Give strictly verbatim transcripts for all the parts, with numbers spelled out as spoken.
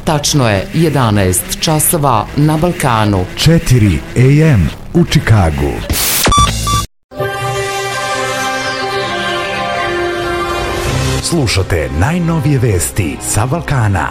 Tačno je jedanaest časova na Balkanu. četiri a m u Čikagu. Slušate najnovije vesti sa Balkana.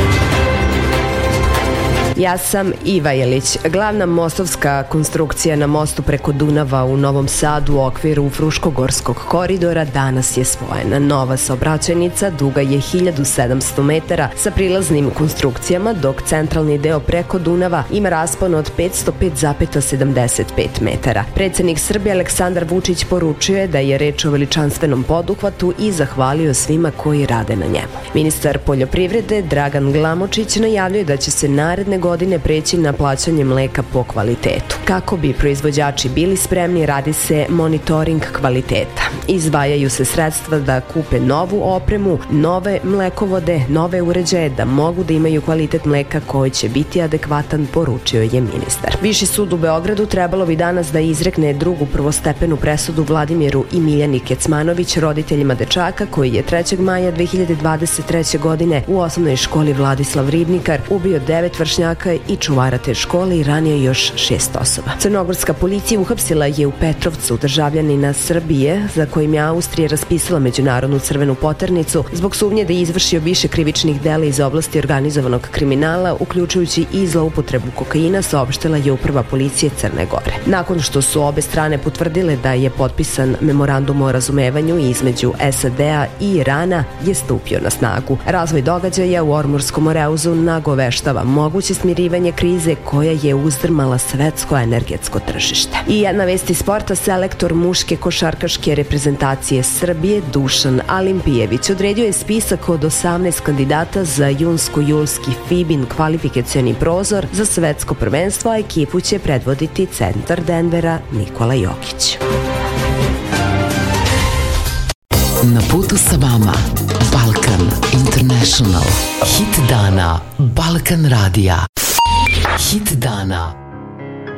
Ja sam Iva Jelić. Glavna mostovska konstrukcija na mostu preko Dunava u Novom Sadu u okviru Fruškogorskog koridora danas je spojena. Nova saobraćajnica duga je hiljadu sedamsto metara sa prilaznim konstrukcijama, dok centralni deo preko Dunava ima raspon od petsto pet zarez sedamdeset pet metara. Predsednik Srbije Aleksandar Vučić poručio je da je reč o veličanstvenom poduhvatu i zahvalio svima koji rade na njemu. Ministar poljoprivrede Dragan Glamočić najavljuje da će se naredne godine preći na plaćanje mleka po kvalitetu. Kako bi proizvođači bili spremni, radi se monitoring kvaliteta. Izdvajaju se sredstva da kupe novu opremu, nove mlekovode, nove uređaje, da mogu da imaju kvalitet mleka koji će biti adekvatan, poručio je ministar. Viši sud u Beogradu trebalo bi danas da izrekne drugu prvostepenu presudu Vladimiru i Miljani Kecmanović, roditeljima dečaka koji je trećeg maja dve hiljade dvadeset treće. godine u osnovnoj školi Vladislav Ribnikar ubio devet vršnjaka i čuvara te škole i ranio još šest osoba. Crnogorska policija uhapsila je u Petrovcu državljanina Srbije, za kojim je Austrija raspisala međunarodnu crvenu poternicu zbog sumnje da je izvršio više krivičnih dela iz oblasti organizovanog kriminala, uključujući i zloupotrebu kokaina, saopštila je uprava policije Crne Gore. Nakon što su obe strane potvrdile da je potpisan memorandum o razumevanju između S A D-a i Irana, je stupio na snagu. Razvoj događaja u Ormurskom Oreuzu nagoveštava moguće smirivanje krize koja je uzdrmala svetsko energetsko tržište. I jedna vest iz sporta, selektor muške košarkaške reprezentacije Srbije Dušan Alimpijević odredio je spisak od osamnaest kandidata za junsko-julski FIBA-in kvalifikacioni prozor za svetsko prvenstvo, a ekipu će predvoditi centar Denvera Nikola Jokić. Na putu sa vama Balkan International. Hit dana Balkan radija. Hit dana